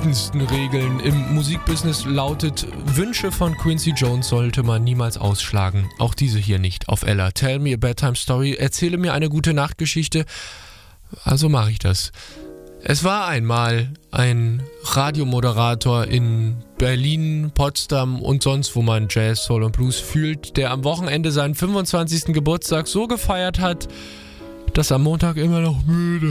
striktesten Regeln im Musikbusiness lautet, Wünsche von Quincy Jones sollte man niemals ausschlagen. Auch diese hier nicht auf Ella. Tell me a bedtime story, erzähle mir eine gute Nachtgeschichte. Also mache ich das. Es war einmal ein Radiomoderator in Berlin, Potsdam und sonst, wo man Jazz, Soul und Blues fühlt, der am Wochenende seinen 25. Geburtstag so gefeiert hat, dass am Montag immer noch müde